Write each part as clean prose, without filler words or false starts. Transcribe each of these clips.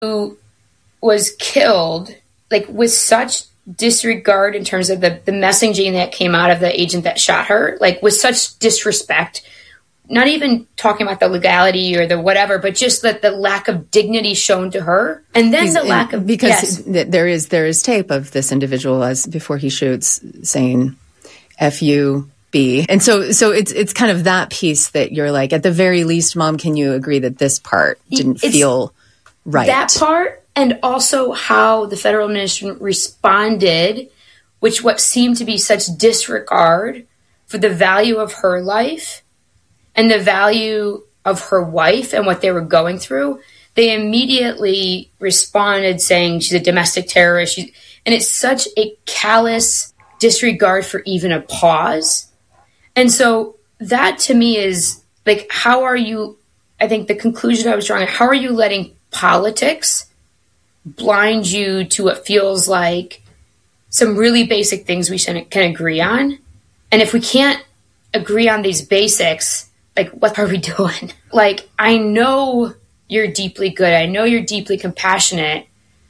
who was killed, like with such disregard in terms of the messaging that came out of the agent that shot her, like with such disrespect, not even talking about the legality or the whatever, but just that the lack of dignity shown to her. And then the lack of, because there is tape of this individual as before he shoots saying FUB. And so it's kind of that piece that you're like, at the very least, Mom, can you agree that this part didn't feel right? That part, and also how the federal administration responded, which what seemed to be such disregard for the value of her life and the value of her wife and what they were going through. They immediately responded saying she's a domestic terrorist. And it's such a callous disregard for even a pause. And so that to me is like, how are you, I think the conclusion I was drawing, how are you letting politics blind you to what feels like some really basic things we can agree on? And if we can't agree on these basics, like, what are we doing? Like, I know you're deeply good. I know you're deeply compassionate.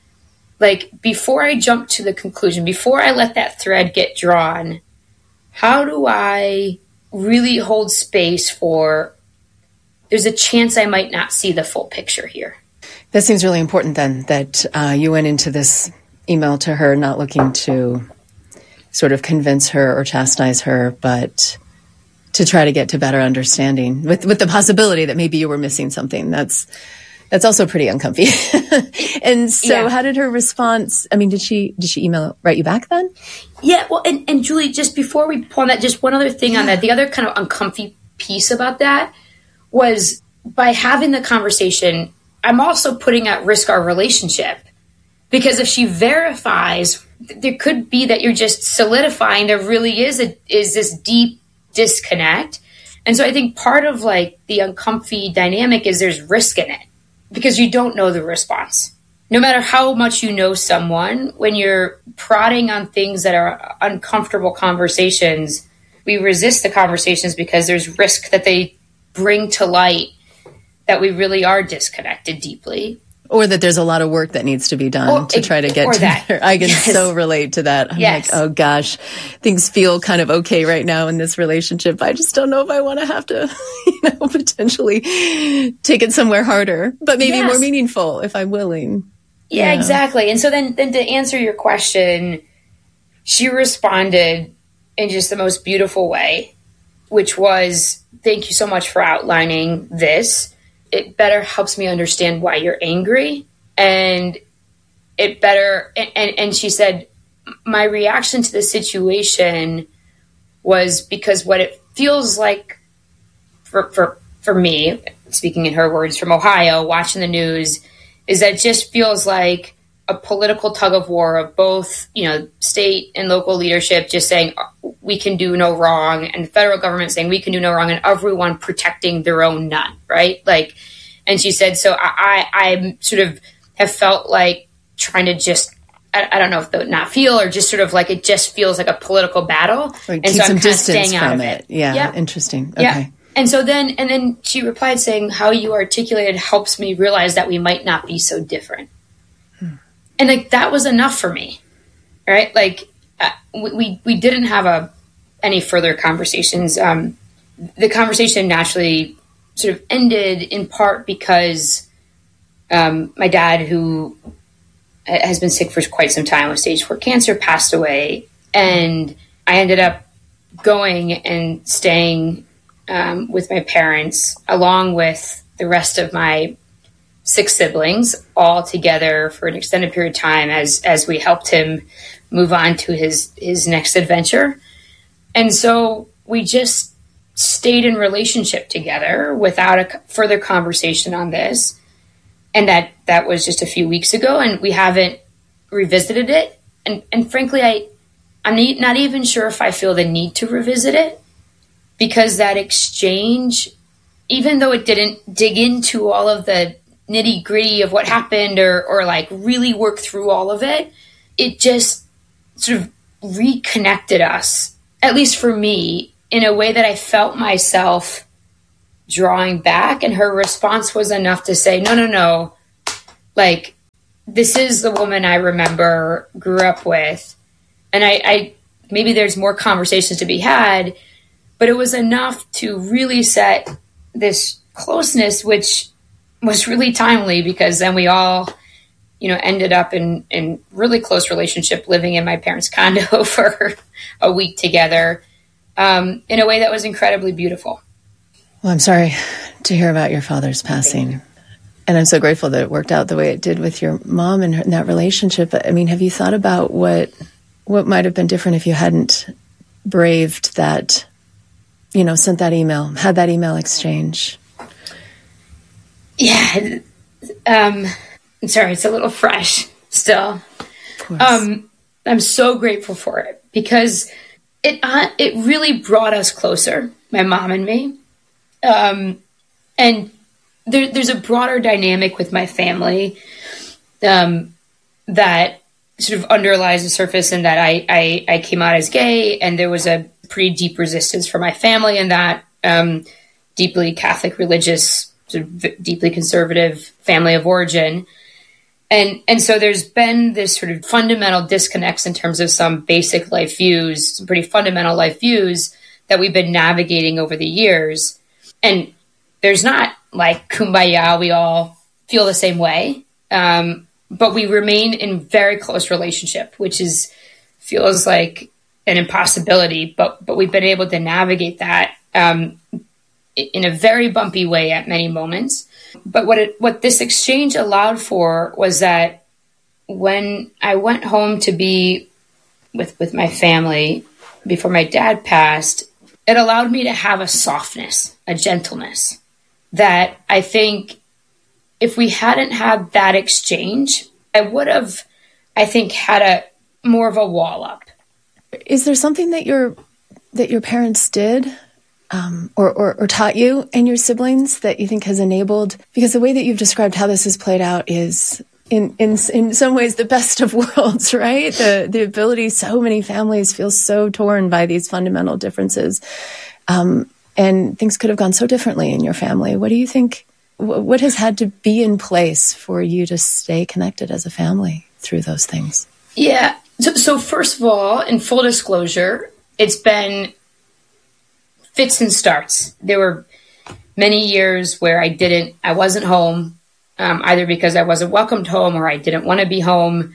Like, before I jump to the conclusion, before I let that thread get drawn, how do I really hold space for there's a chance I might not see the full picture here? That seems really important then, that you went into this email to her not looking to sort of convince her or chastise her, but to try to get to better understanding with the possibility that maybe you were missing something. That's also pretty uncomfy. And so how did her response, I mean, did she write you back then? Yeah. Well, and Julie, just before we pull on that, just one other thing on that, the other kind of uncomfy piece about that was by having the conversation, I'm also putting at risk our relationship, because if she verifies, there could be that you're just solidifying there really is this deep disconnect. And so I think part of like the uncomfy dynamic is there's risk in it because you don't know the response. No matter how much you know someone, when you're prodding on things that are uncomfortable conversations, we resist the conversations because there's risk that they bring to light that we really are disconnected deeply. Or that there's a lot of work that needs to be done to try to get to that. I can so relate to that. I'm like, oh gosh, things feel kind of okay right now in this relationship. I just don't know if I want to have to, potentially take it somewhere harder, but maybe more meaningful if I'm willing. Yeah, exactly. And so then to answer your question, she responded in just the most beautiful way, which was, thank you so much for outlining this. It better helps me understand why you're angry. And it better, and she said, my reaction to the situation was because what it feels like for me, speaking in her words from Ohio, watching the news, is that it just feels like a political tug of war of both, state and local leadership just saying we can do no wrong, and the federal government saying we can do no wrong, and everyone protecting their own nut, right? Like, and she said, so I sort of have felt like trying to just, I don't know if the not feel or just sort of like it just feels like a political battle, and so I'm kind of staying out of it. Yeah, interesting. Okay. Yeah. And so then she replied saying, how you articulated helps me realize that we might not be so different. And like, that was enough for me, right? Like we didn't have any further conversations. The conversation naturally sort of ended in part because my dad, who has been sick for quite some time with stage 4 cancer, passed away. And I ended up going and staying with my parents, along with the rest of my 6 siblings, all together for an extended period of time as we helped him move on to his next adventure. And so we just stayed in relationship together without a further conversation on this. And that was just a few weeks ago, and we haven't revisited it. And frankly, I'm not even sure if I feel the need to revisit it, because that exchange, even though it didn't dig into all of the nitty gritty of what happened or like really work through all of it, it just sort of reconnected us, at least for me, in a way that I felt myself drawing back. And her response was enough to say, no, like this is the woman I remember, grew up with. And I maybe there's more conversations to be had, but it was enough to really set this closeness, which was really timely because then we all, ended up in really close relationship, living in my parents' condo for a week together, in a way that was incredibly beautiful. Well, I'm sorry to hear about your father's passing. And I'm so grateful that it worked out the way it did with your mom and that relationship. I mean, have you thought about what might have been different if you hadn't braved that, sent that email, had that email exchange? Yeah. I'm sorry, it's a little fresh still. I'm so grateful for it because it really brought us closer, my mom and me. And there's a broader dynamic with my family that sort of underlies the surface, in that I came out as gay, and there was a pretty deep resistance from my family in that deeply Catholic, religious, sort of deeply conservative family of origin. And so there's been this sort of fundamental disconnects in terms of some basic life views, some pretty fundamental life views that we've been navigating over the years. And there's not like kumbaya, we all feel the same way. But we remain in very close relationship, which feels like an impossibility, but we've been able to navigate that in a very bumpy way at many moments. But what this exchange allowed for was that when I went home to be with my family before my dad passed, it allowed me to have a softness, a gentleness that I think if we hadn't had that exchange, I would have, I think, had a more of a wall up. Is there something that your parents did or taught you and your siblings that you think has enabled? Because the way that you've described how this has played out is in some ways the best of worlds, right? The ability, so many families feel so torn by these fundamental differences. And things could have gone so differently in your family. What do you think, what has had to be in place for you to stay connected as a family through those things? Yeah. So first of all, in full disclosure, it's been fits and starts. There were many years where I wasn't home, either because I wasn't welcomed home or I didn't want to be home.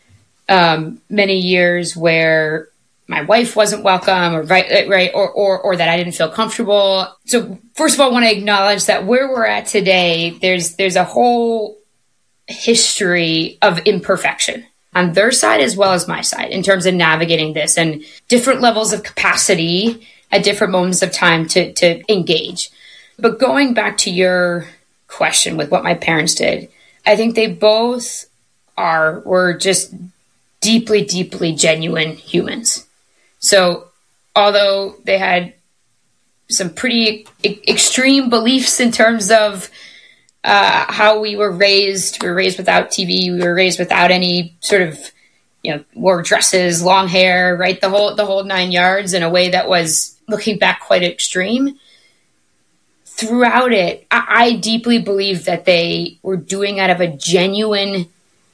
Many years where my wife wasn't welcome, or that I didn't feel comfortable. So first of all, I want to acknowledge that where we're at today, there's a whole history of imperfection on their side as well as my side in terms of navigating this, and different levels of capacity at different moments of time to engage. But going back to your question with what my parents did, I think they both were just deeply, deeply genuine humans. So although they had some pretty extreme beliefs in terms of how we were raised without TV, we were raised without any sort of, wore dresses, long hair, right? The whole 9 yards, in a way that was, looking back, quite extreme. Throughout it, I deeply believe that they were doing out of a genuine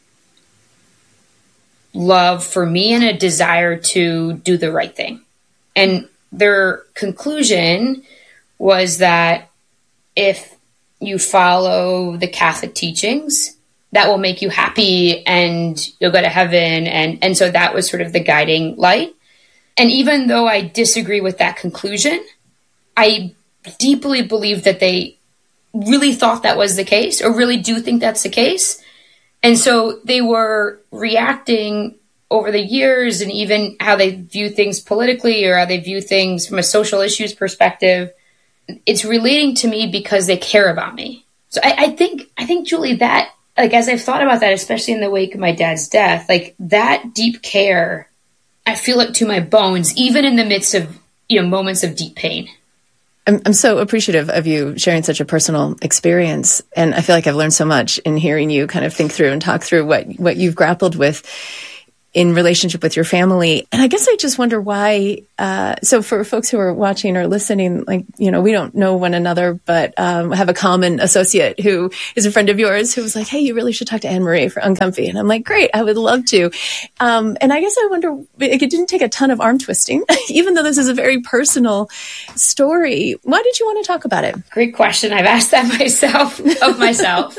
love for me and a desire to do the right thing. And their conclusion was that if you follow the Catholic teachings, that will make you happy and you'll go to heaven. And so that was sort of the guiding light. And even though I disagree with that conclusion, I deeply believe that they really thought that was the case, or really do think that's the case. And so they were reacting over the years, and even how they view things politically, or how they view things from a social issues perspective. It's relating to me because they care about me. So I think, Julie, that, like, as I've thought about that, especially in the wake of my dad's death, like, that deep care, I feel it to my bones, even in the midst of, moments of deep pain. I'm so appreciative of you sharing such a personal experience. And I feel like I've learned so much in hearing you kind of think through and talk through what you've grappled with. in relationship with your family. And I guess I just wonder why, so for folks who are watching or listening, like, you know, we don't know one another, but have a common associate who is a friend of yours who was like, hey, you really should talk to Anne-Marie for Uncomfy. And I'm like, great, I would love to. And I guess I wonder, it didn't take a ton of arm twisting, even though this is a very personal story. Why did you want to talk about it? Great question. I've asked that myself.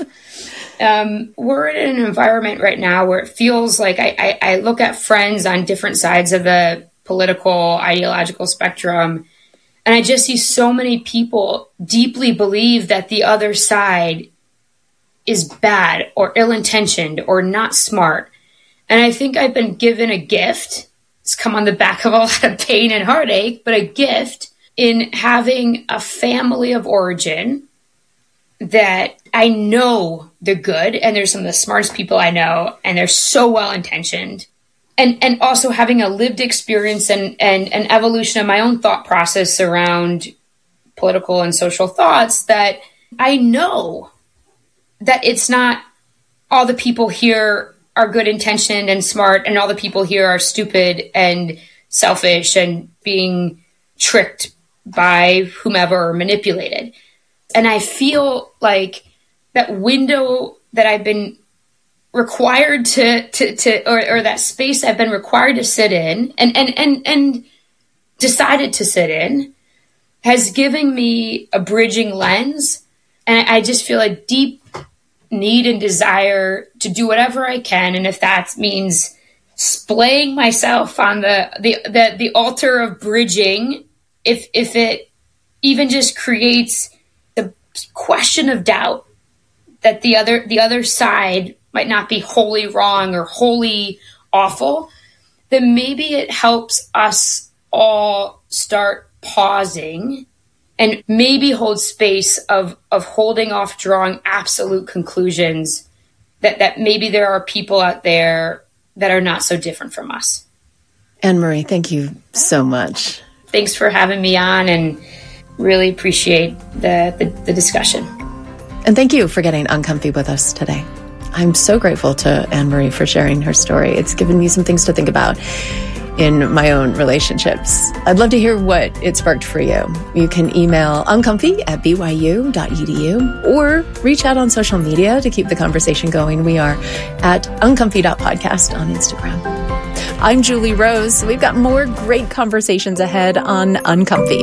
We're in an environment right now where it feels like I look at friends on different sides of the political, ideological spectrum, and I just see so many people deeply believe that the other side is bad or ill-intentioned or not smart. And I think I've been given a gift. It's come on the back of a lot of pain and heartache, but a gift in having a family of origin that I know they're good, and they're some of the smartest people I know, and they're so well-intentioned. And also having a lived experience and an evolution of my own thought process around political and social thoughts, that I know that it's not all the people here are good-intentioned and smart, and all the people here are stupid and selfish and being tricked by whomever or manipulated. And I feel like that window that I've been required or that space I've been required to sit in and decided to sit in has given me a bridging lens. And I just feel a deep need and desire to do whatever I can. And if that means splaying myself on the altar of bridging, if it even just creates question of doubt that the other side might not be wholly wrong or wholly awful, then maybe it helps us all start pausing and maybe hold space of holding off drawing absolute conclusions that maybe there are people out there that are not so different from us. Anne-Marie, thank you so much. Thanks for having me on, and really appreciate the discussion. And thank you for getting uncomfy with us today. I'm so grateful to Anne-Marie for sharing her story. It's given me some things to think about in my own relationships. I'd love to hear what it sparked for you. You can email uncomfy@byu.edu or reach out on social media to keep the conversation going. We are at uncomfy.podcast on Instagram. I'm Julie Rose. We've got more great conversations ahead on Uncomfy.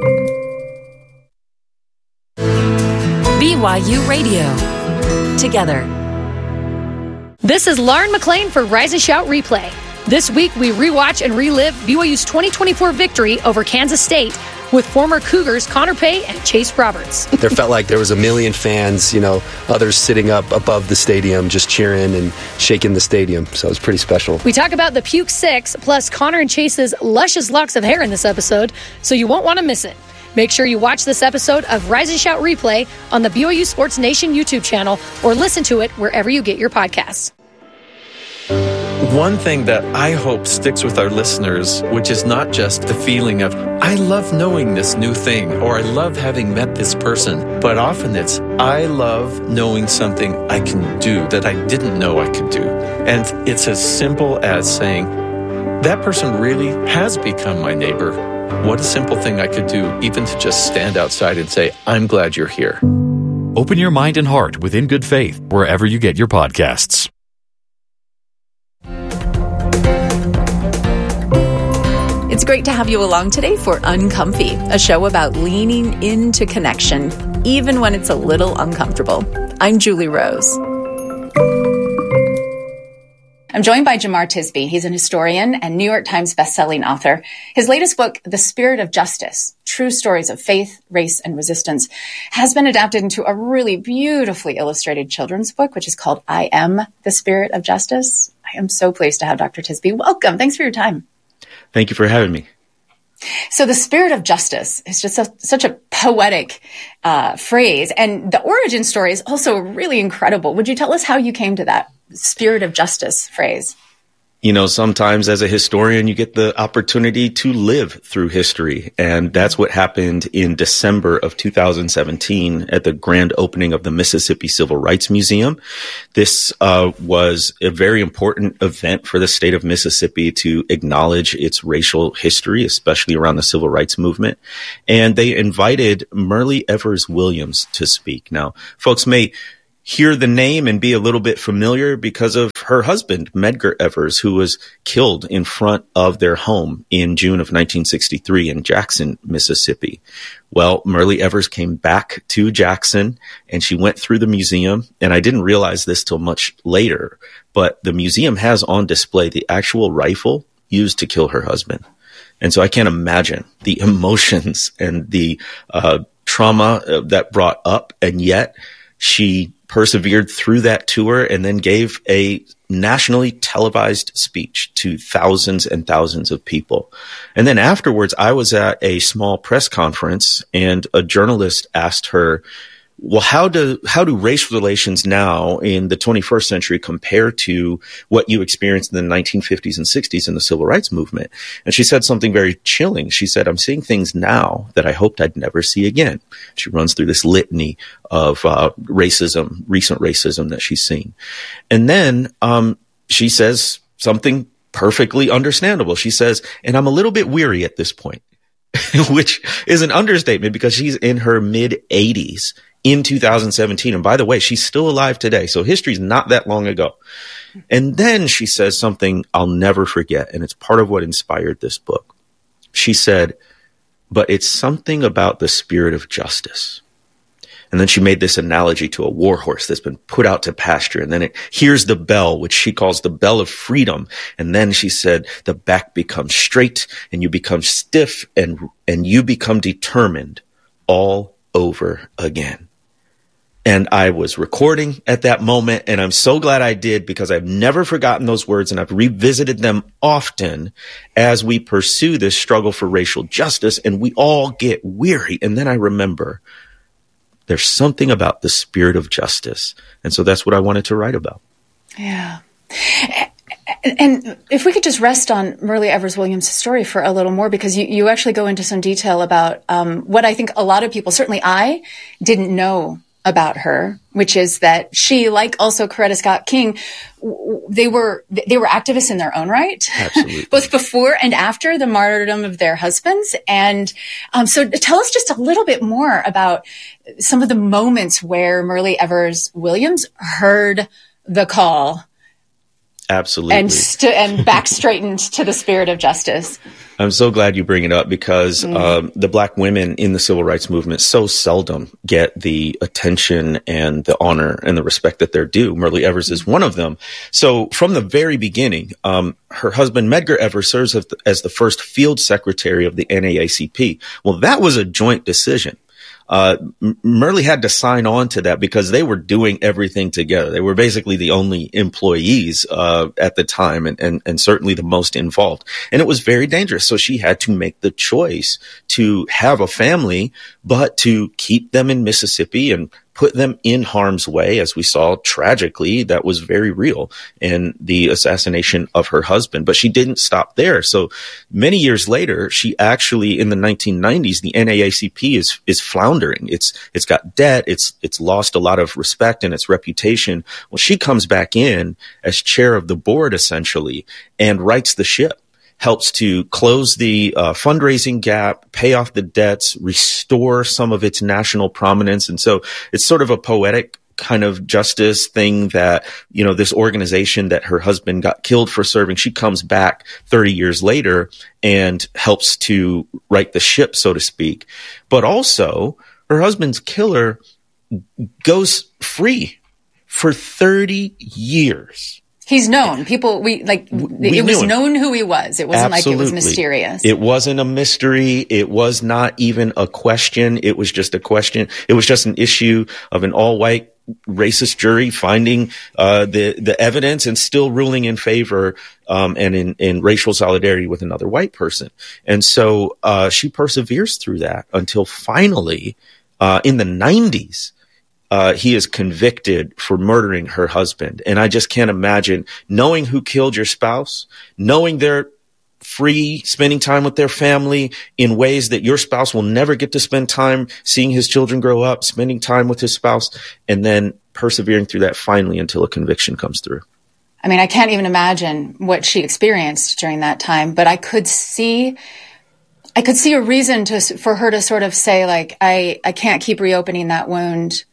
BYU Radio. Together. This is Lauren McLean for Rise and Shout Replay. This week, we rewatch and relive BYU's 2024 victory over Kansas State with former Cougars Connor Pay and Chase Roberts. There felt like there was a million fans, others sitting up above the stadium just cheering and shaking the stadium. So it was pretty special. We talk about the Puke Six, plus Connor and Chase's luscious locks of hair in this episode, so you won't want to miss it. Make sure you watch this episode of Rise and Shout Replay on the BYU Sports Nation YouTube channel or listen to it wherever you get your podcasts. One thing that I hope sticks with our listeners, which is not just the feeling of, I love knowing this new thing, or I love having met this person, but often it's, I love knowing something I can do that I didn't know I could do. And it's as simple as saying, that person really has become my neighbor. What a simple thing I could do, even to just stand outside and say, I'm glad you're here. Open your mind and heart with In Good Faith, wherever you get your podcasts. It's great to have you along today for Uncomfy, a show about leaning into connection, even when it's a little uncomfortable. I'm Julie Rose. I'm joined by Jemar Tisby. He's an historian and New York Times bestselling author. His latest book, The Spirit of Justice, True Stories of Faith, Race, and Resistance, has been adapted into a really beautifully illustrated children's book, which is called I Am the Spirit of Justice. I am so pleased to have Dr. Tisby. Welcome. Thanks for your time. Thank you for having me. So the spirit of justice is just such a poetic phrase. And the origin story is also really incredible. Would you tell us how you came to that spirit of justice phrase? You know, sometimes as a historian, you get the opportunity to live through history. And that's what happened in December of 2017 at the grand opening of the Mississippi Civil Rights Museum. This was a very important event for the state of Mississippi to acknowledge its racial history, especially around the civil rights movement. And they invited Myrlie Evers Williams to speak. Now, folks may hear the name and be a little bit familiar because of her husband, Medgar Evers, who was killed in front of their home in June of 1963 in Jackson, Mississippi. Well, Myrlie Evers came back to Jackson and she went through the museum. And I didn't realize this till much later, but the museum has on display the actual rifle used to kill her husband. And so I can't imagine the emotions and the trauma that brought up. And yet she persevered through that tour and then gave a nationally televised speech to thousands and thousands of people. And then afterwards, I was at a small press conference and a journalist asked her, well, how do race relations now in the 21st century compare to what you experienced in the 1950s and 60s in the civil rights movement? And she said something very chilling. She said, I'm seeing things now that I hoped I'd never see again. She runs through this litany of racism, recent racism that she's seen. And then she says something perfectly understandable. She says, and I'm a little bit weary at this point, which is an understatement because she's in her mid-80s. In 2017. And by the way, she's still alive today. So history's not that long ago. And then she says something I'll never forget. And it's part of what inspired this book. She said, but it's something about the spirit of justice. And then she made this analogy to a war horse that's been put out to pasture. And then it hears the bell, which she calls the bell of freedom. And then she said, the back becomes straight and you become stiff and you become determined all over again. And I was recording at that moment, and I'm so glad I did because I've never forgotten those words, and I've revisited them often as we pursue this struggle for racial justice, and we all get weary. And then I remember there's something about the spirit of justice. And so that's what I wanted to write about. Yeah. And if we could just rest on Myrlie Evers Williams' story for a little more, because you actually go into some detail about what I think a lot of people, certainly I, didn't know about her, which is that she, like also Coretta Scott King, they were activists in their own right, absolutely, both before and after the martyrdom of their husbands. And so tell us just a little bit more about some of the moments where Myrlie Evers Williams heard the call. Absolutely. And back straightened to the spirit of justice. I'm so glad you bring it up because the Black women in the civil rights movement so seldom get the attention and the honor and the respect that they're due. Myrlie Evers is one of them. So from the very beginning, her husband, Medgar Evers, serves as the first field secretary of the NAACP. Well, that was a joint decision. Myrlie had to sign on to that because they were doing everything together. They were basically the only employees at the time and certainly the most involved. And it was very dangerous. So she had to make the choice to have a family, but to keep them in Mississippi and put them in harm's way, as we saw tragically, that was very real in the assassination of her husband. But she didn't stop there. So many years later, she actually, in the 1990s, the NAACP is floundering. It's got debt. It's lost a lot of respect and its reputation. Well, she comes back in as chair of the board, essentially, and rights the ship. Helps to close the fundraising gap, pay off the debts, restore some of its national prominence. And so it's sort of a poetic kind of justice thing that, you know, this organization that her husband got killed for serving, she comes back 30 years later and helps to right the ship, so to speak. But also her husband's killer goes free for 30 years. He's known. People, it was known who he was. It wasn't like it was mysterious. It wasn't a mystery. It was not even a question. It was just a question. It was just an issue of an all-white racist jury finding the evidence and still ruling in favor and in racial solidarity with another white person. And so she perseveres through that until finally, in the 90s, he is convicted for murdering her husband. And I just can't imagine knowing who killed your spouse, knowing they're free, spending time with their family in ways that your spouse will never get to spend time, seeing his children grow up, spending time with his spouse, and then persevering through that finally until a conviction comes through. I mean, I can't even imagine what she experienced during that time, but I could see a reason for her to sort of say, like, I can't keep reopening that wound.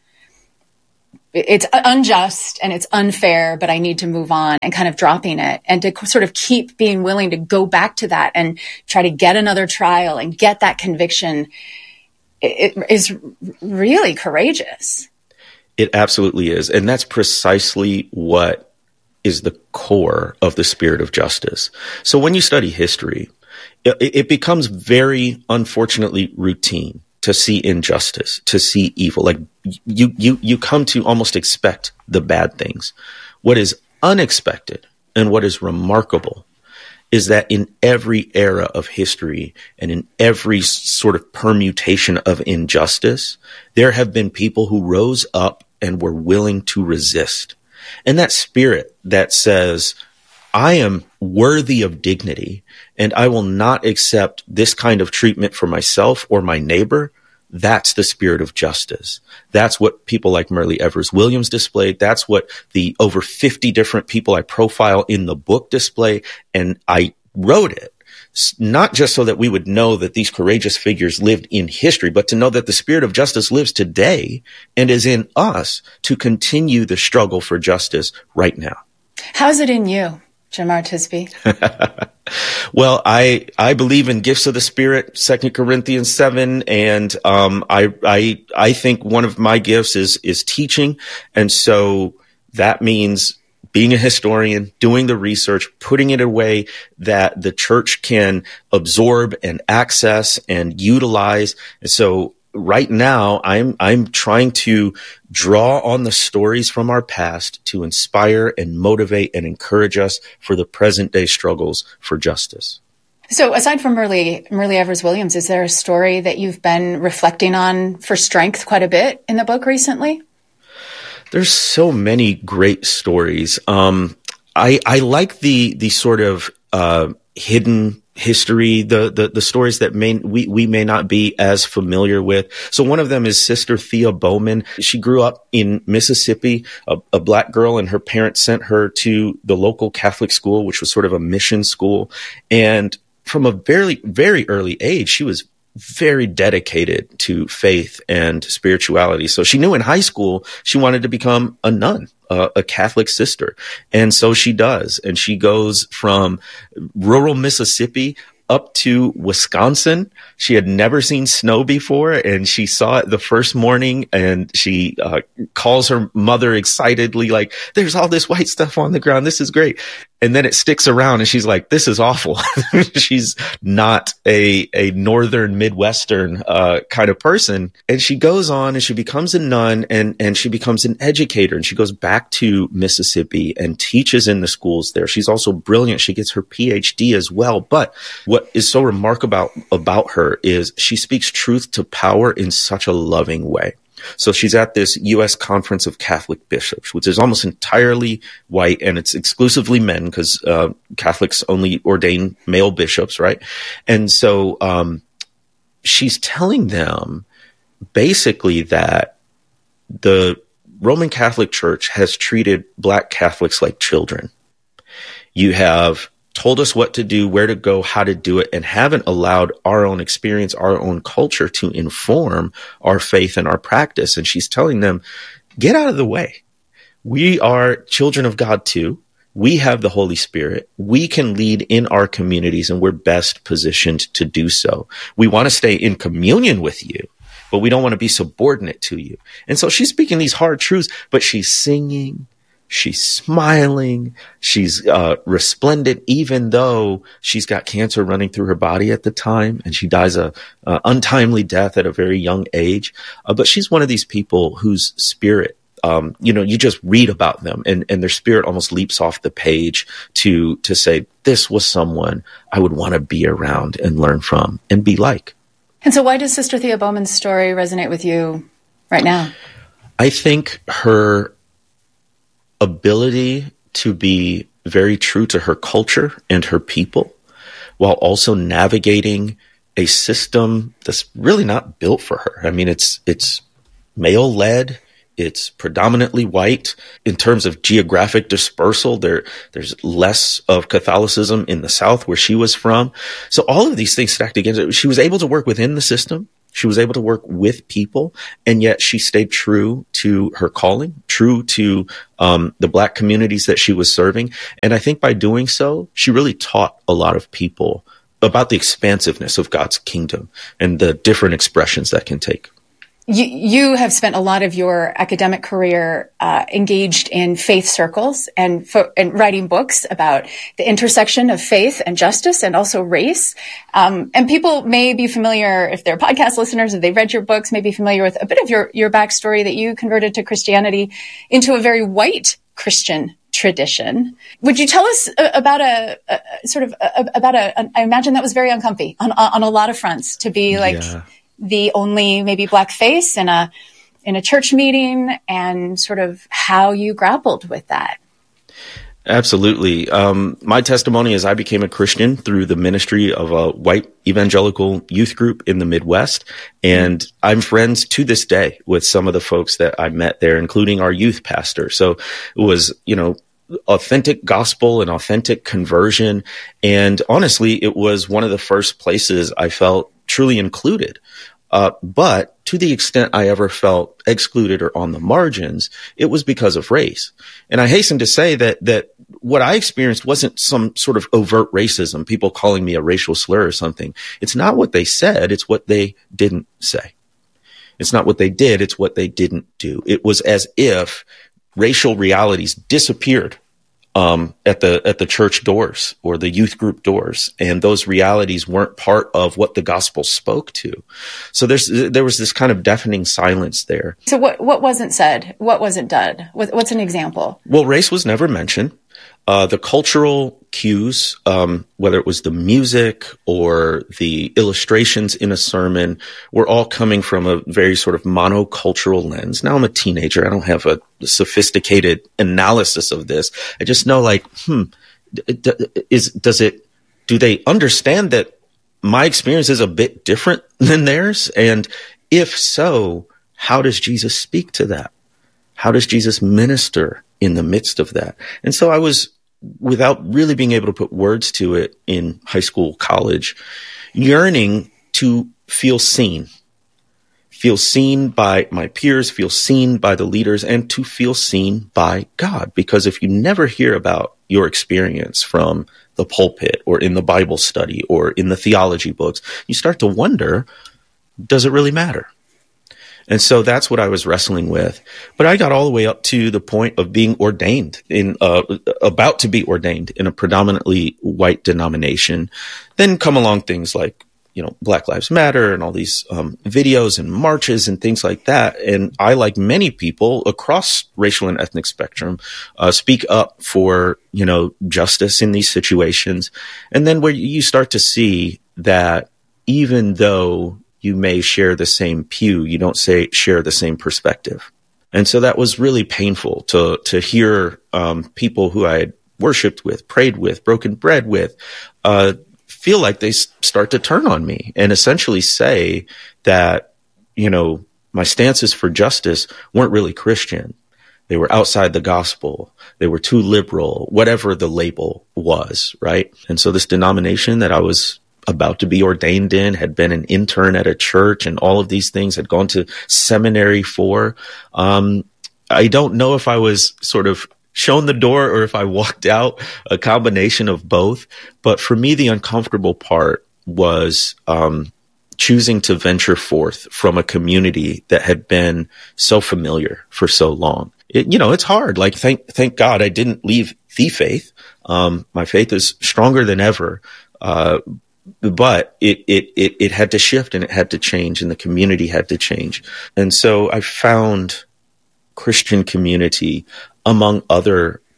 It's unjust and it's unfair, but I need to move on, and kind of dropping it, and to sort of keep being willing to go back to that and try to get another trial and get that conviction. It is really courageous. It absolutely is. And that's precisely what is the core of the spirit of justice. So when you study history, it becomes very, unfortunately, routine to see injustice, to see evil. Like you come to almost expect the bad things. What is unexpected and what is remarkable is that in every era of history and in every sort of permutation of injustice, there have been people who rose up and were willing to resist. And that spirit that says, I am worthy of dignity and I will not accept this kind of treatment for myself or my neighbor, that's the spirit of justice. That's what people like Myrlie Evers Williams displayed. That's what the over 50 different people I profile in the book display. And I wrote it not just so that we would know that these courageous figures lived in history, but to know that the spirit of justice lives today and is in us to continue the struggle for justice right now. How's it in you, Jemar Tisby? Well, I believe in gifts of the Spirit, 2 Corinthians 7, and I think one of my gifts is teaching, and so that means being a historian, doing the research, putting it away that the church can absorb and access and utilize. And so right now, I'm trying to draw on the stories from our past to inspire and motivate and encourage us for the present day struggles for justice. So aside from Myrlie Evers Williams, is there a story that you've been reflecting on for strength quite a bit in the book recently? There's so many great stories. I like the sort of hidden history, the stories that we may not be as familiar with. So one of them is Sister Thea Bowman. She grew up in Mississippi, a black girl, and her parents sent her to the local Catholic school, which was sort of a mission school. And from a very, very early age, she was very dedicated to faith and spirituality. So she knew in high school she wanted to become a nun, a Catholic sister. And so she does. And she goes from rural Mississippi up to Wisconsin. She had never seen snow before, and she saw it the first morning, and she calls her mother excitedly, like, there's all this white stuff on the ground. This is great. And then it sticks around, and she's like, this is awful. She's not a northern Midwestern kind of person. And she goes on and she becomes a nun, and she becomes an educator, and she goes back to Mississippi and teaches in the schools there. She's also brilliant. She gets her PhD as well. But what is so remarkable about her is she speaks truth to power in such a loving way. So she's at this U.S. Conference of Catholic Bishops, which is almost entirely white, and it's exclusively men because Catholics only ordain male bishops, right? And so she's telling them basically that the Roman Catholic Church has treated Black Catholics like children. You have told us what to do, where to go, how to do it, and haven't allowed our own experience, our own culture to inform our faith and our practice. And she's telling them, get out of the way. We are children of God too. We have the Holy Spirit. We can lead in our communities, and we're best positioned to do so. We want to stay in communion with you, but we don't want to be subordinate to you. And so she's speaking these hard truths, but she's singing. She's smiling. She's resplendent, even though she's got cancer running through her body at the time, and she dies a untimely death at a very young age. But she's one of these people whose spirit, you just read about them, and their spirit almost leaps off the page to say, this was someone I would want to be around and learn from and be like. And so why does Sister Thea Bowman's story resonate with you right now? I think her ability to be very true to her culture and her people, while also navigating a system that's really not built for her. I mean, it's male-led. It's predominantly white. In terms of geographic dispersal, there's less of Catholicism in the South where she was from. So all of these things stacked against it. She was able to work within the system. She was able to work with people, and yet she stayed true to her calling, true to the Black communities that she was serving. And I think by doing so, she really taught a lot of people about the expansiveness of God's kingdom and the different expressions that can take. You have spent a lot of your academic career engaged in faith circles and writing books about the intersection of faith and justice and also race. And people may be familiar, if they're podcast listeners, if they've read your books, may be familiar with a bit of your backstory that you converted to Christianity into a very white Christian tradition. Would you tell us about I imagine that was very uncomfy on a lot of fronts to be the only maybe Black face in a church meeting, and sort of how you grappled with that. Absolutely. My testimony is I became a Christian through the ministry of a white evangelical youth group in the Midwest. And I'm friends to this day with some of the folks that I met there, including our youth pastor. So it was, authentic gospel and authentic conversion. And honestly, it was one of the first places I felt truly included. But to the extent I ever felt excluded or on the margins, it was because of race. And I hasten to say that what I experienced wasn't some sort of overt racism, people calling me a racial slur or something. It's not what they said. It's what they didn't say. It's not what they did. It's what they didn't do. It was as if racial realities disappeared at the church doors or the youth group doors, and those realities weren't part of what the gospel spoke to. So there was this kind of deafening silence there. So what wasn't said? What wasn't done? What's an example? Well, race was never mentioned. The cultural cues, whether it was the music or the illustrations in a sermon, were all coming from a very sort of monocultural lens. Now I'm a teenager. I don't have a sophisticated analysis of this. I just know do they understand that my experience is a bit different than theirs? And if so, how does Jesus speak to that? How does Jesus minister in the midst of that? And so I was, without really being able to put words to it in high school, college, yearning to feel seen by my peers, feel seen by the leaders, and to feel seen by God. Because if you never hear about your experience from the pulpit or in the Bible study or in the theology books, you start to wonder, does it really matter? And so that's what I was wrestling with. But I got all the way up to the point of being ordained about to be ordained in a predominantly white denomination. Then come along things like, Black Lives Matter and all these videos and marches and things like that. And I, like many people across racial and ethnic spectrum, speak up for, justice in these situations. And then where you start to see that even though you may share the same pew, you don't share the same perspective. And so that was really painful to hear people who I had worshiped with, prayed with, broken bread with, feel like they start to turn on me and essentially say that, my stances for justice weren't really Christian. They were outside the gospel. They were too liberal, whatever the label was, right? And so this denomination that I was about to be ordained in, had been an intern at a church, and all of these things, had gone to seminary for. I don't know if I was sort of shown the door or if I walked out, a combination of both. But for me, the uncomfortable part was choosing to venture forth from a community that had been so familiar for so long. It's hard. Like, thank God I didn't leave the faith. My faith is stronger than ever. But it had to shift, and it had to change, and the community had to change. And so I found Christian community among other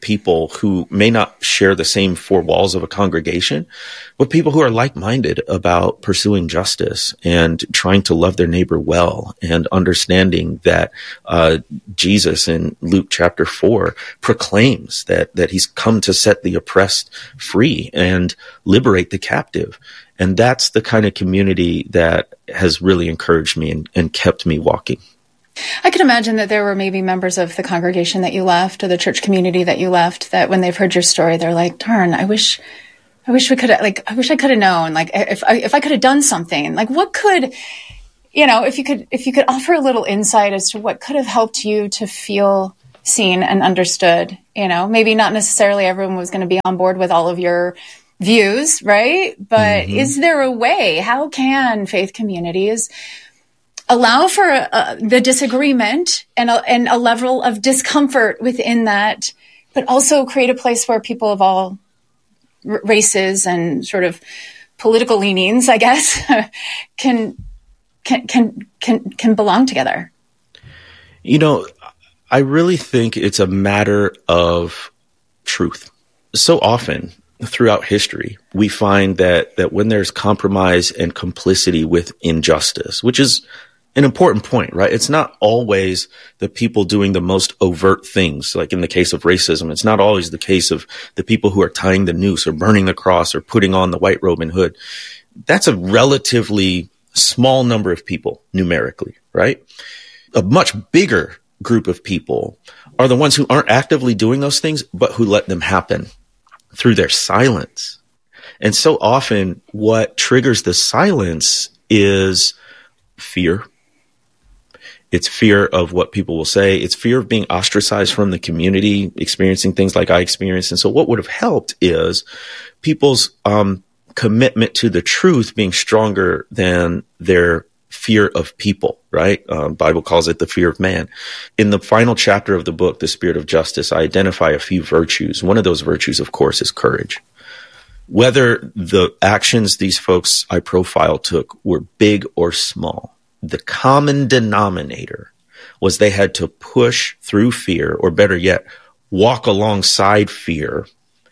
people who may not share the same four walls of a congregation, but people who are like-minded about pursuing justice and trying to love their neighbor well, and understanding that Jesus in Luke chapter 4 proclaims that he's come to set the oppressed free and liberate the captive. And that's the kind of community that has really encouraged me and kept me walking. I could imagine that there were maybe members of the congregation that you left, or the church community that you left, that when they've heard your story, they're like, darn, I wish I could have, I wish I could have known, if I could have done something, what could, if you could offer a little insight as to what could have helped you to feel seen and understood. Maybe not necessarily everyone was going to be on board with all of your views, right? But is there a way? How can faith communities allow for the disagreement and a level of discomfort within that, but also create a place where people of all races and sort of political leanings, I guess, can belong together? I really think it's a matter of truth. So often throughout history, we find that when there's compromise and complicity with injustice, which is an important point, right? It's not always the people doing the most overt things. Like in the case of racism, it's not always the case of the people who are tying the noose or burning the cross or putting on the white robe and hood. That's a relatively small number of people numerically, right? A much bigger group of people are the ones who aren't actively doing those things, but who let them happen through their silence. And so often what triggers the silence is fear. It's fear of what people will say. It's fear of being ostracized from the community, experiencing things like I experienced. And so what would have helped is people's commitment to the truth being stronger than their fear of people, right? Bible calls it the fear of man. In the final chapter of the book, The Spirit of Justice, I identify a few virtues. One of those virtues, of course, is courage. Whether the actions these folks I profile took were big or small, the common denominator was they had to push through fear, or better yet, walk alongside fear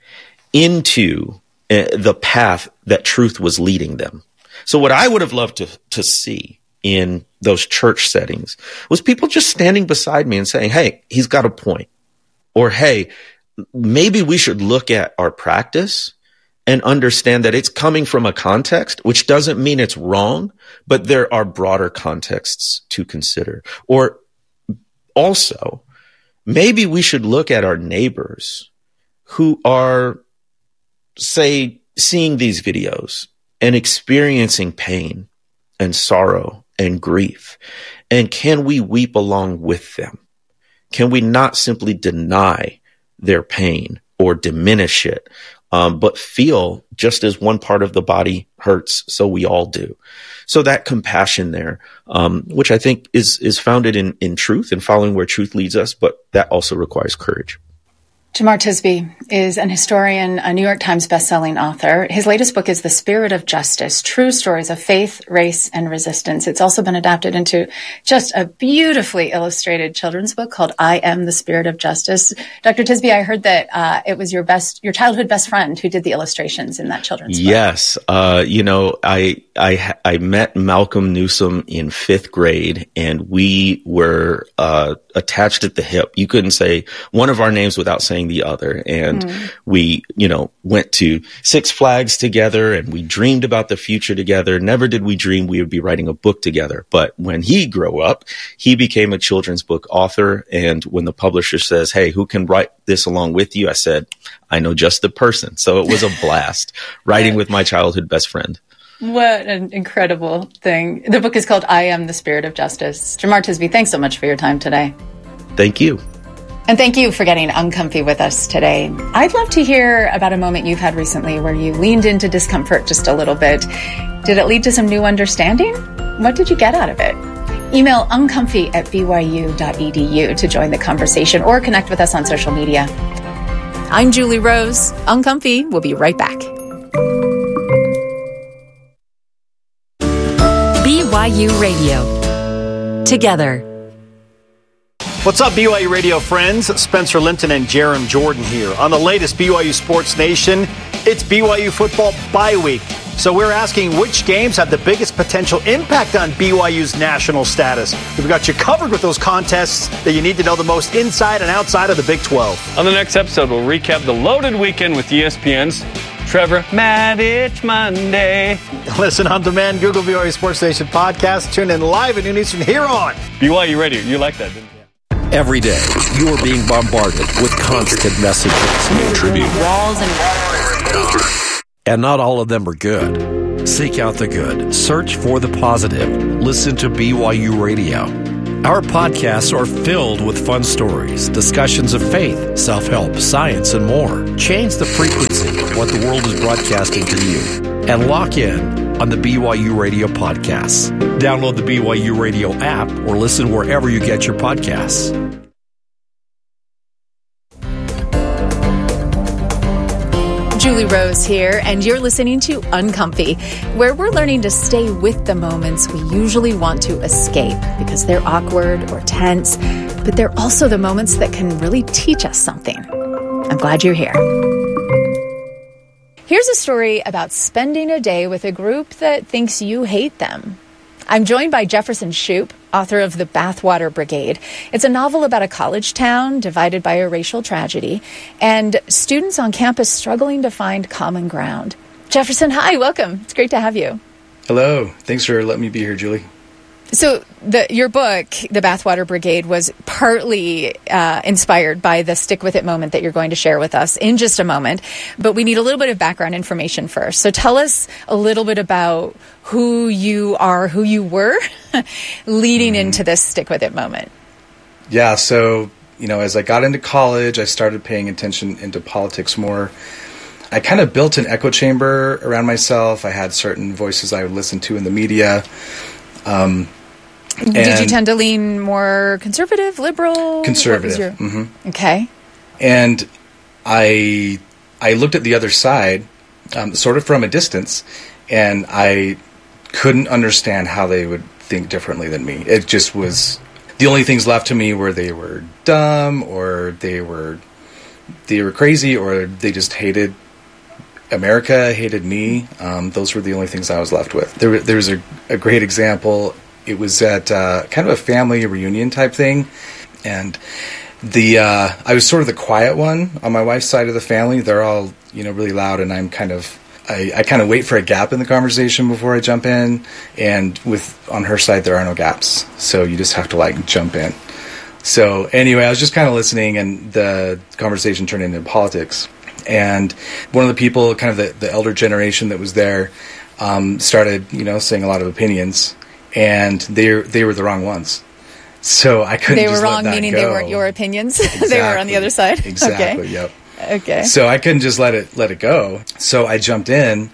into the path that truth was leading them. So what I would have loved to see in those church settings was people just standing beside me and saying, hey, he's got a point. Or, hey, maybe we should look at our practice and understand that it's coming from a context, which doesn't mean it's wrong, but there are broader contexts to consider. Or also, maybe we should look at our neighbors who are, say, seeing these videos and experiencing pain and sorrow and grief. And can we weep along with them? Can we not simply deny their pain or diminish it, but feel just as one part of the body hurts, so we all do. So that compassion there, which I think is founded in truth and following where truth leads us, but that also requires courage. Jemar Tisby is an historian, a New York Times bestselling author. His latest book is The Spirit of Justice, True Stories of Faith, Race, and Resistance. It's also been adapted into just a beautifully illustrated children's book called I Am the Spirit of Justice. Dr. Tisby, I heard that it was your childhood best friend who did the illustrations in that children's book. Yes. I met Malcolm Newsom in 5th grade, and we were attached at the hip. You couldn't say one of our names without saying the other. And we, went to Six Flags together, and we dreamed about the future together. Never did we dream we would be writing a book together. But when he grew up, he became a children's book author. And when the publisher says, hey, who can write this along with you? I said, I know just the person. So it was a blast writing with my childhood best friend. What an incredible thing. The book is called I Am the Spirit of Justice. Jemar Tisby, thanks so much for your time today. Thank you. And thank you for getting uncomfy with us today. I'd love to hear about a moment you've had recently where you leaned into discomfort just a little bit. Did it lead to some new understanding? What did you get out of it? Email uncomfy@byu.edu to join the conversation or connect with us on social media. I'm Julie Rose. Uncomfy. We'll be right back. BYU Radio. Together. What's up, BYU Radio friends? Spencer Linton and Jerem Jordan here. On the latest BYU Sports Nation, it's BYU football bye week. So we're asking which games have the biggest potential impact on BYU's national status. We've got you covered with those contests that you need to know the most inside and outside of the Big 12. On the next episode, we'll recap the loaded weekend with ESPN's Trevor Maddich Monday. Listen on demand, Google BYU Sports Nation podcast. Tune in live at noon Eastern here on BYU Radio. You like that, didn't you? Every day, you are being bombarded with constant messages. Tribute. And not all of them are good. Seek out the good. Search for the positive. Listen to BYU Radio. Our podcasts are filled with fun stories, discussions of faith, self-help, science, and more. Change the frequency of what the world is broadcasting to you. And lock in on the BYU Radio podcasts. Download the BYU Radio app or listen wherever you get your podcasts. Julie Rose here, and you're listening to Uncomfy, where we're learning to stay with the moments we usually want to escape because they're awkward or tense, but they're also the moments that can really teach us something. I'm glad you're here. Here's a story about spending a day with a group that thinks you hate them. I'm joined by Jefferson Shoup, author of The Bathwater Brigade. It's a novel about a college town divided by a racial tragedy and students on campus struggling to find common ground. Jefferson, hi, welcome. It's great to have you. Hello. Thanks for letting me be here, Julie. So your book, The Bathwater Brigade, was partly inspired by the stick with it moment that you're going to share with us in just a moment. But we need a little bit of background information first. So tell us a little bit about who you are, who you were leading into this stick with it moment. Yeah. So, as I got into college, I started paying attention into politics more. I kind of built an echo chamber around myself. I had certain voices I would listen to in the media. Did you tend to lean more conservative, liberal? Conservative. Okay. And I looked at the other side, sort of from a distance, and I couldn't understand how they would think differently than me. It just was, the only things left to me were they were dumb, or they were crazy, or they just hated America, hated me. Those were the only things I was left with. There was a great example. It was at kind of a family reunion type thing, and I was sort of the quiet one on my wife's side of the family. They're all really loud, and I'm kind of I kind of wait for a gap in the conversation before I jump in. And on her side, there are no gaps, so you just have to jump in. So anyway, I was just kind of listening, and the conversation turned into politics. And one of the people, kind of the elder generation that was there, started, saying a lot of opinions, and they were the wrong ones. So I couldn't. They were just wrong, let that meaning go. They weren't your opinions. Exactly. They were on the other side. Exactly. Okay. Yep. Okay. So I couldn't just let it go. So I jumped in,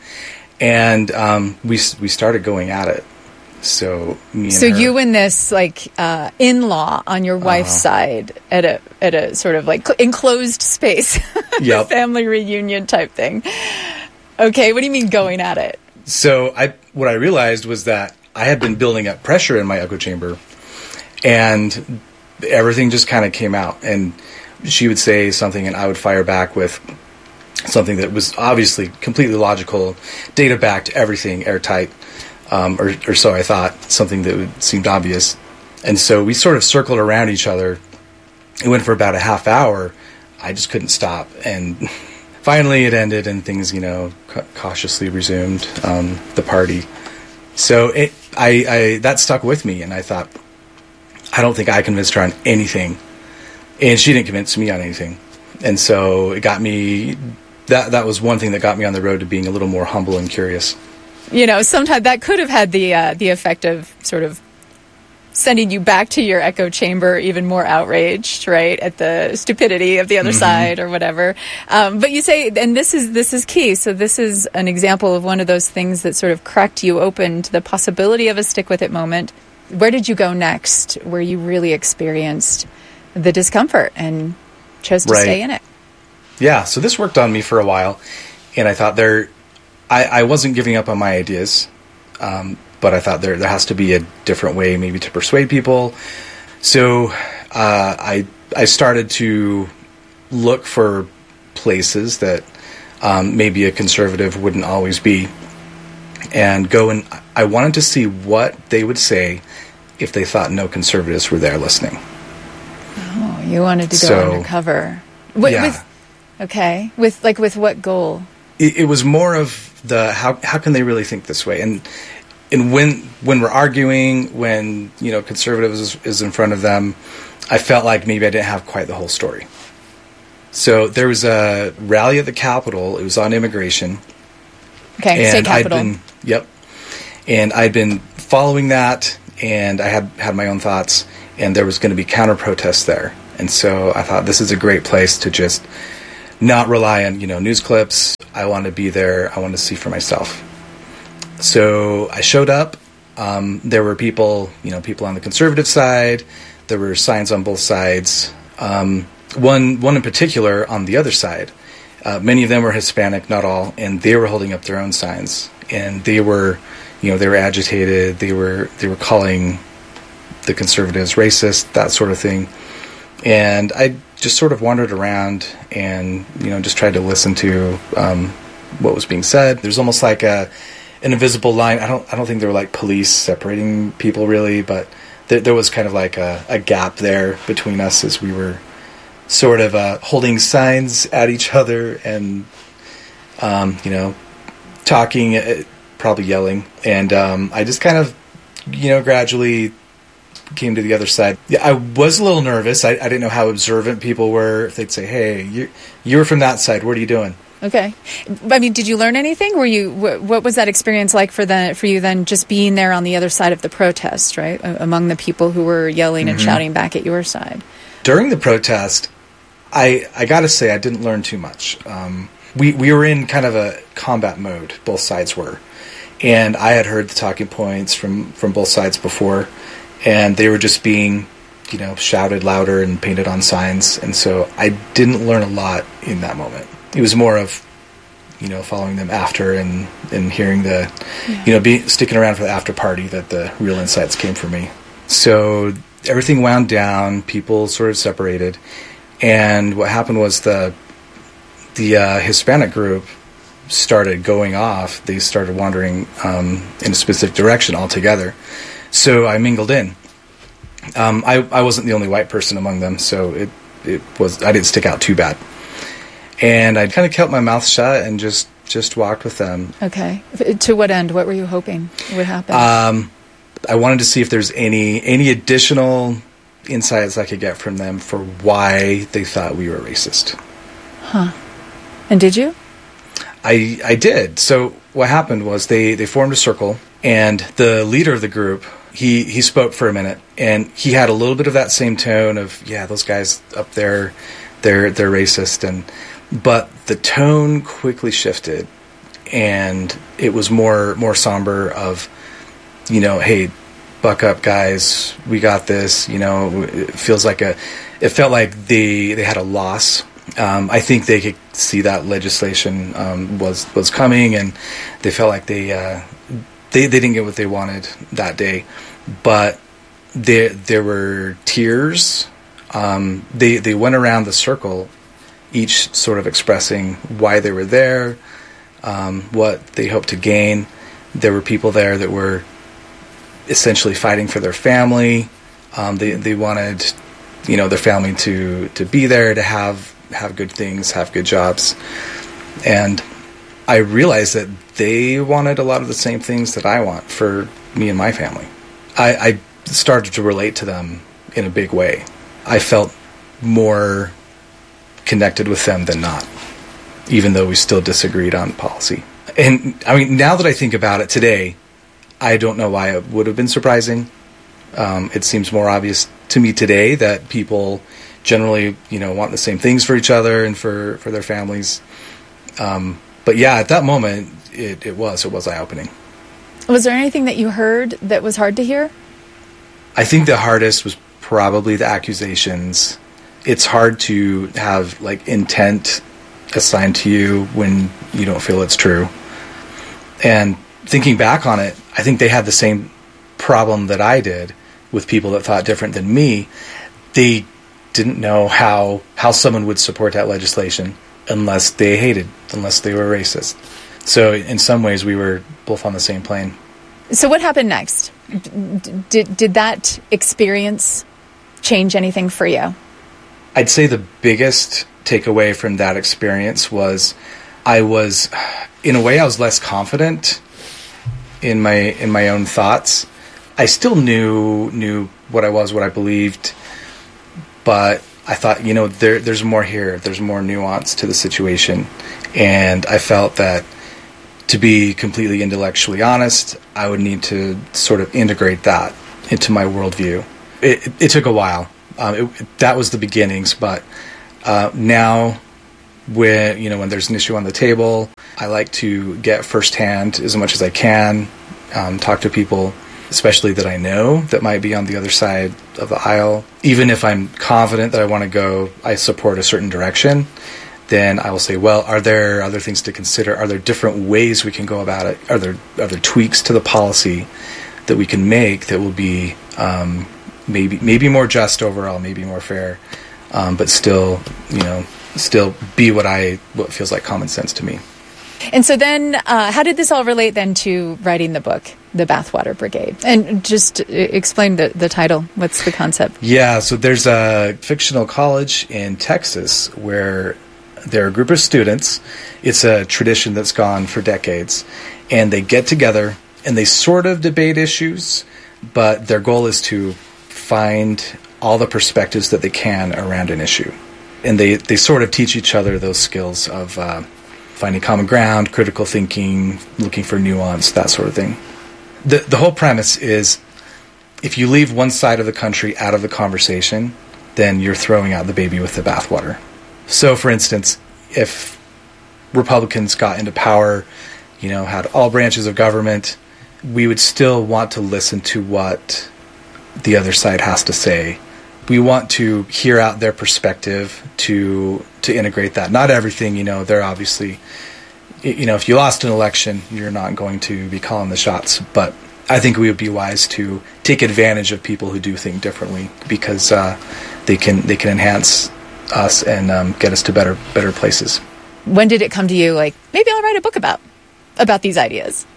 and we started going at it. So me and her. You and this in-law on your wife's side at a sort of enclosed space, Yep. family reunion type thing. Okay, what do you mean going at it? So what I realized was that I had been building up pressure in my echo chamber, and everything just kind of came out. And she would say something, and I would fire back with something that was obviously completely logical, data-backed, everything airtight. Or so I thought, something that seemed obvious. And so we sort of circled around each other. It went for about a half hour. I just couldn't stop. And finally it ended, and things, cautiously resumed the party. So that stuck with me, and I thought, I don't think I convinced her on anything. And she didn't convince me on anything. And so it got me, that was one thing that got me on the road to being a little more humble and curious. Sometimes that could have had the effect of sort of sending you back to your echo chamber even more outraged, right, at the stupidity of the other side or whatever. But you say, and this is key. So this is an example of one of those things that sort of cracked you open to the possibility of a stick with it moment. Where did you go next, where you really experienced the discomfort and chose to stay in it? Yeah. So this worked on me for a while, and I thought I wasn't giving up on my ideas, but I thought there has to be a different way maybe to persuade people. So I started to look for places that maybe a conservative wouldn't always be, and I wanted to see what they would say if they thought no conservatives were there listening. Oh, you wanted to go undercover. Yeah. With what goal? It was more of the how can they really think this way, and when we're arguing, when conservatives is in front of them, I felt like maybe I didn't have quite the whole story. So there was a rally at the Capitol. It was on immigration. Okay, state Capitol. And I'd been following that, and I had my own thoughts, and there was going to be counter protests there, and so I thought this is a great place to just not rely on news clips. I want to be there. I want to see for myself. So I showed up. There were people on the conservative side. There were signs on both sides. One in particular on the other side. Many of them were Hispanic, not all, and they were holding up their own signs. And they were, they were agitated. They were calling the conservatives racist, that sort of thing. And I just sort of wandered around and just tried to listen to what was being said. There's almost like an invisible line. I don't think there were like police separating people really, but there was kind of like a gap there between us as we were sort of holding signs at each other and talking, probably yelling. And I just kind of gradually came to the other side. Yeah, I was a little nervous. I didn't know how observant people were. If they'd say, "Hey, you were from that side. What are you doing?" Okay. I mean, did you learn anything? What was that experience like for you then, just being there on the other side of the protest, right? Among the people who were yelling and shouting back at your side. During the protest, I got to say I didn't learn too much. We were in kind of a combat mode, both sides were. And I had heard the talking points from both sides before, and they were just being, shouted louder and painted on signs. And so I didn't learn a lot in that moment. It was more of, following them after and hearing sticking around for the after party that the real insights came for me. So everything wound down, people sort of separated. And what happened was the Hispanic group started going off. They started wandering in a specific direction altogether. So I mingled in. I wasn't the only white person among them, so I didn't stick out too bad. And I kind of kept my mouth shut and just walked with them. Okay. To what end? What were you hoping would happen? I wanted to see if there's any additional insights I could get from them for why they thought we were racist. Huh. And did you? I did. So what happened was they formed a circle, and the leader of the group, he spoke for a minute, and he had a little bit of that same tone of, yeah, those guys up there, they're racist, but the tone quickly shifted, and it was more somber of, hey, buck up, guys, we got this. It felt like they had a loss. I think they could see that legislation was coming, and they felt like they didn't get what they wanted that day. But there were tears. They went around the circle, each sort of expressing why they were there, what they hoped to gain. There were people there that were essentially fighting for their family. They wanted, their family to be there, to have good things, have good jobs. And I realized that they wanted a lot of the same things that I want for me and my family. I started to relate to them in a big way. I felt more connected with them than not, even though we still disagreed on policy. And I mean, now that I think about it today, I don't know why it would have been surprising. It seems more obvious to me today that people generally, want the same things for each other and for their families. But yeah, at that moment, it was eye-opening. Was there anything that you heard that was hard to hear? I think the hardest was probably the accusations. It's hard to have intent assigned to you when you don't feel it's true. And thinking back on it, I think they had the same problem that I did with people that thought different than me. they didn't know how someone would support that legislation unless they were racist. So in some ways, we were both on the same plane. So what happened next? Did that experience change anything for you? I'd say the biggest takeaway from that experience was I was less confident in my own thoughts. I still knew what I was, what I believed, but I thought, there's more here. There's more nuance to the situation. And I felt that to be completely intellectually honest, I would need to sort of integrate that into my worldview. It took a while. That was the beginnings, but now when there's an issue on the table, I like to get firsthand as much as I can, talk to people, especially that I know that might be on the other side of the aisle. Even if I'm confident that I support a certain direction, then I will say, well, are there other things to consider? Are there different ways we can go about it? Are there tweaks to the policy that we can make that will be maybe more just overall, maybe more fair, but still be what feels like common sense to me. And so then, how did this all relate then to writing the book, The Bathwater Brigade? And just explain the title. What's the concept? Yeah, so there's a fictional college in Texas where there are a group of students. It's a tradition that's gone for decades. And they get together and they sort of debate issues, but their goal is to find all the perspectives that they can around an issue. And they sort of teach each other those skills of finding common ground, critical thinking, looking for nuance, that sort of thing. The whole premise is if you leave one side of the country out of the conversation, then you're throwing out the baby with the bathwater. So, for instance, if Republicans got into power, had all branches of government, we would still want to listen to what the other side has to say. We want to hear out their perspective to integrate that. Not everything, they're obviously, if you lost an election, you're not going to be calling the shots. But I think we would be wise to take advantage of people who do think differently because they can enhance us and get us to better places. When did it come to you, like, maybe I'll write a book about these ideas?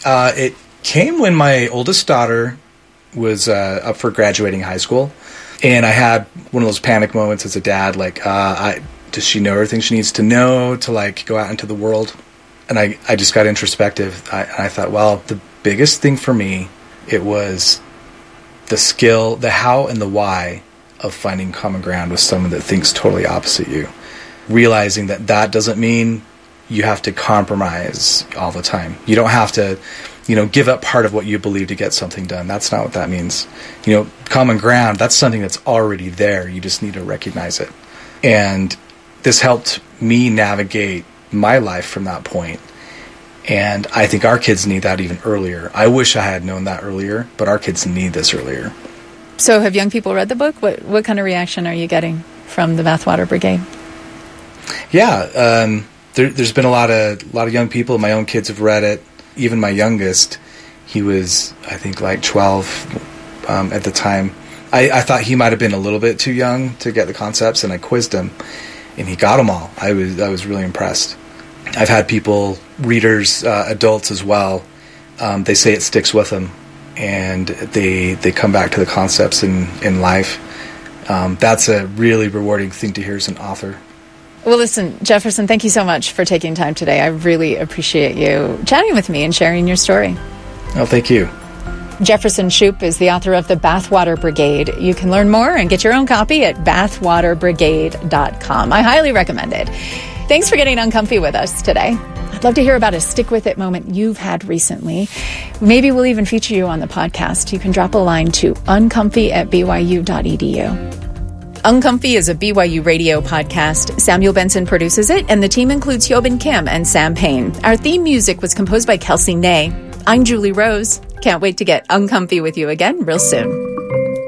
It came when my oldest daughter was up for graduating high school. And I had one of those panic moments as a dad, like, does she know everything she needs to know to, like, go out into the world? And I just got introspective. I thought, well, the biggest thing for me, it was the skill, the how and the why of finding common ground with someone that thinks totally opposite you. Realizing that doesn't mean you have to compromise all the time. You don't have to, give up part of what you believe to get something done. That's not what that means. Common ground, that's something that's already there. You just need to recognize it. And this helped me navigate my life from that point. And I think our kids need that even earlier. I wish I had known that earlier, but our kids need this earlier. So have young people read the book? What kind of reaction are you getting from the Bathwater Brigade? Yeah, there's been a lot of young people. My own kids have read it. Even my youngest, he was, I think, like 12 at the time. I thought he might have been a little bit too young to get the concepts, and I quizzed him, and he got them all. I was really impressed. I've had people, readers, adults as well, they say it sticks with them, and they come back to the concepts in life. That's a really rewarding thing to hear as an author. Well, listen, Jefferson, thank you so much for taking time today. I really appreciate you chatting with me and sharing your story. Oh, thank you. Jefferson Shoup is the author of The Bathwater Brigade. You can learn more and get your own copy at bathwaterbrigade.com. I highly recommend it. Thanks for getting uncomfy with us today. I'd love to hear about a stick-with-it moment you've had recently. Maybe we'll even feature you on the podcast. You can drop a line to uncomfy@byu.edu. Uncomfy is a BYU radio podcast. Samuel Benson produces it, and the team includes Hyobin Kim and Sam Payne. Our theme music was composed by Kelsey Ney. I'm Julie Rose. Can't wait to get uncomfy with you again real soon.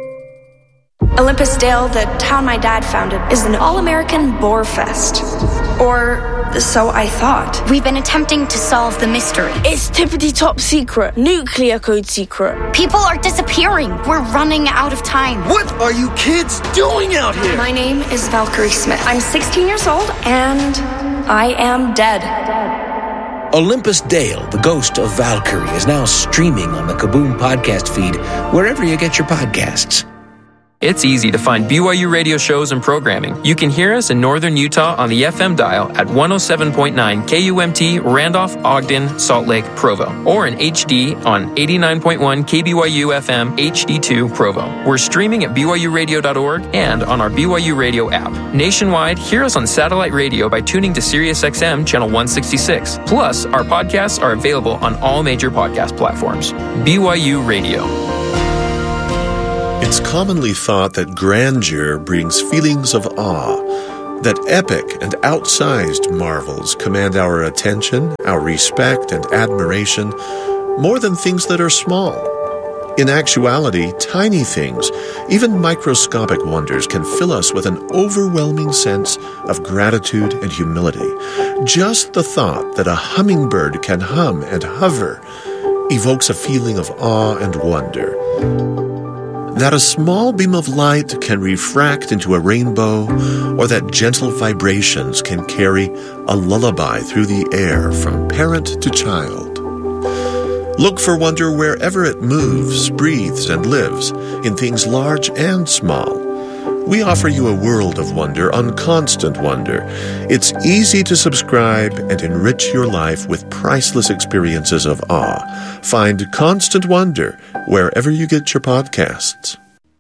Olympus Dale, the town my dad founded, is an all-American boar fest. Or so I thought. We've been attempting to solve the mystery. It's tippity top secret. Nuclear code secret. People are disappearing. We're running out of time. What are you kids doing out here? My name is Valkyrie Smith. I'm 16 years old and I am dead. Olympus Dale, the ghost of Valkyrie, is now streaming on the Kaboom podcast feed wherever you get your podcasts. It's easy to find BYU radio shows and programming. You can hear us in northern Utah on the FM dial at 107.9 KUMT, Randolph, Ogden, Salt Lake, Provo, or in HD on 89.1 KBYU FM HD2 Provo. We're streaming at BYURadio.org and on our BYU Radio app. Nationwide, hear us on satellite radio by tuning to SiriusXM Channel 166. Plus, our podcasts are available on all major podcast platforms. BYU Radio. It's commonly thought that grandeur brings feelings of awe, that epic and outsized marvels command our attention, our respect, and admiration more than things that are small. In actuality, tiny things, even microscopic wonders, can fill us with an overwhelming sense of gratitude and humility. Just the thought that a hummingbird can hum and hover evokes a feeling of awe and wonder. That a small beam of light can refract into a rainbow, or that gentle vibrations can carry a lullaby through the air from parent to child. Look for wonder wherever it moves, breathes, and lives, in things large and small. We offer you a world of wonder on Constant Wonder. It's easy to subscribe and enrich your life with priceless experiences of awe. Find Constant Wonder wherever you get your podcasts.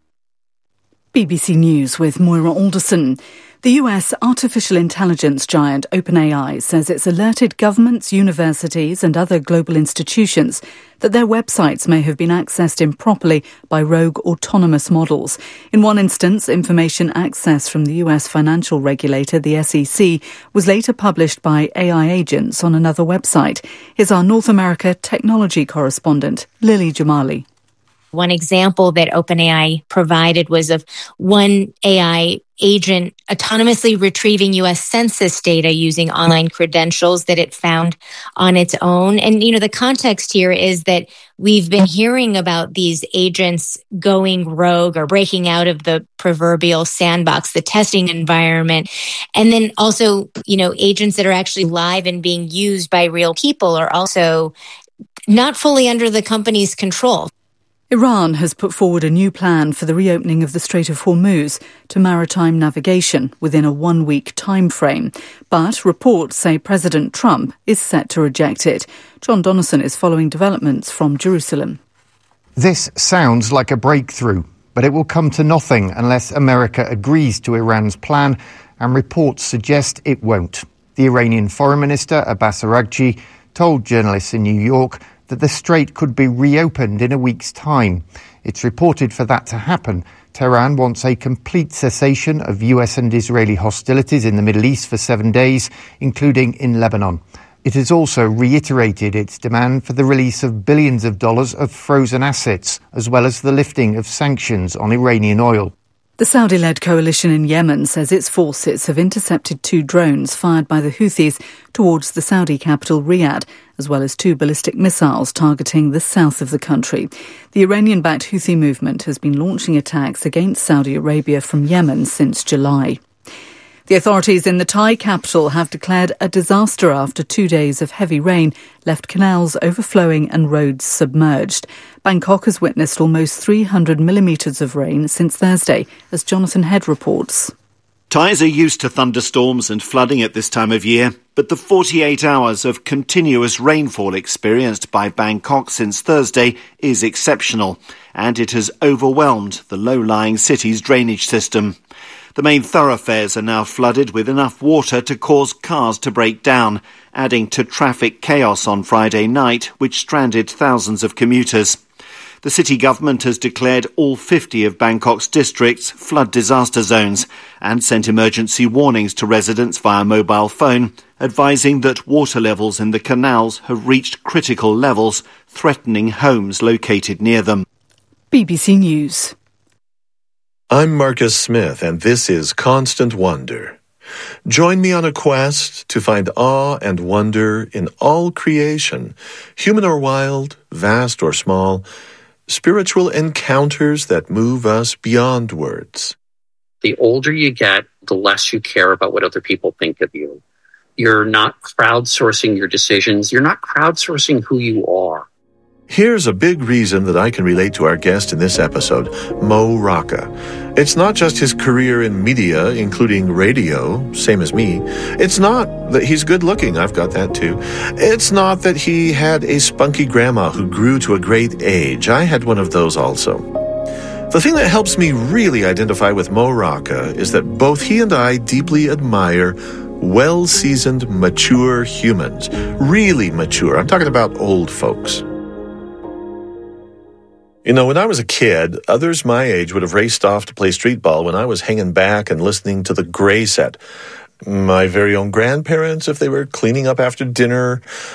BBC News with Moira Alderson. The US artificial intelligence giant OpenAI says it's alerted governments, universities and other global institutions that their websites may have been accessed improperly by rogue autonomous models. In one instance, information accessed from the US financial regulator, the SEC, was later published by AI agents on another website. Here's our North America technology correspondent, Lily Jamali. One example that OpenAI provided was of one AI agent autonomously retrieving U.S. Census data using online credentials that it found on its own. And, the context here is that we've been hearing about these agents going rogue or breaking out of the proverbial sandbox, the testing environment. And then also, agents that are actually live and being used by real people are also not fully under the company's control. Iran has put forward a new plan for the reopening of the Strait of Hormuz to maritime navigation within a one-week time frame. But reports say President Trump is set to reject it. John Donnison is following developments from Jerusalem. This sounds like a breakthrough, but it will come to nothing unless America agrees to Iran's plan, and reports suggest it won't. The Iranian Foreign Minister, Abbas Araghchi, told journalists in New York that the strait could be reopened in a week's time. It's reported for that to happen, Tehran wants a complete cessation of US and Israeli hostilities in the Middle East for 7 days, including in Lebanon. It has also reiterated its demand for the release of billions of dollars of frozen assets, as well as the lifting of sanctions on Iranian oil. The Saudi-led coalition in Yemen says its forces have intercepted 2 drones fired by the Houthis towards the Saudi capital Riyadh, as well as 2 ballistic missiles targeting the south of the country. The Iranian-backed Houthi movement has been launching attacks against Saudi Arabia from Yemen since July. The authorities in the Thai capital have declared a disaster after 2 days of heavy rain left canals overflowing and roads submerged. Bangkok has witnessed almost 300 millimetres of rain since Thursday, as Jonathan Head reports. Thais are used to thunderstorms and flooding at this time of year, but the 48 hours of continuous rainfall experienced by Bangkok since Thursday is exceptional, and it has overwhelmed the low-lying city's drainage system. The main thoroughfares are now flooded with enough water to cause cars to break down, adding to traffic chaos on Friday night, which stranded thousands of commuters. The city government has declared all 50 of Bangkok's districts flood disaster zones and sent emergency warnings to residents via mobile phone, advising that water levels in the canals have reached critical levels, threatening homes located near them. BBC News. I'm Marcus Smith, and this is Constant Wonder. Join me on a quest to find awe and wonder in all creation, human or wild, vast or small, spiritual encounters that move us beyond words. The older you get, the less you care about what other people think of you. You're not crowdsourcing your decisions. You're not crowdsourcing who you are. Here's a big reason that I can relate to our guest in this episode, Mo Rocca. It's not just his career in media, including radio, same as me. It's not that he's good looking, I've got that too. It's not that he had a spunky grandma who grew to a great age. I had one of those also. The thing that helps me really identify with Mo Rocca is that both he and I deeply admire well-seasoned, mature humans. Really mature. I'm talking about old folks. You know, when I was a kid, others my age would have raced off to play street ball when I was hanging back and listening to the Gray Set. My very own grandparents, if they were cleaning up after dinner,